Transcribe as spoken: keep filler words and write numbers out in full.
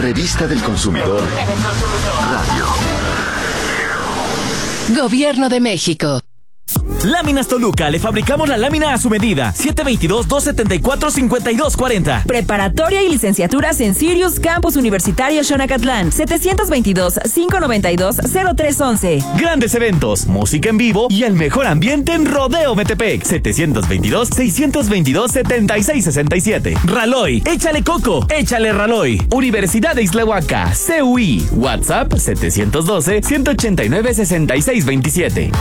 revista del consumidor Radio. Gobierno de México. Láminas Toluca, le fabricamos la lámina a su medida. siete dos dos, dos siete cuatro, cinco dos cuatro cero. Preparatoria y licenciaturas en Sirius Campus Universitario Xonacatlán. siete dos dos, cinco nueve dos, cero tres once. Grandes eventos, música en vivo y el mejor ambiente en Rodeo Metepec. siete dos dos, seis dos dos, siete seis seis siete. Raloy, échale coco, échale Raloy. Universidad de Islahuaca, C U I. WhatsApp siete uno dos, uno ocho nueve, seis seis dos siete.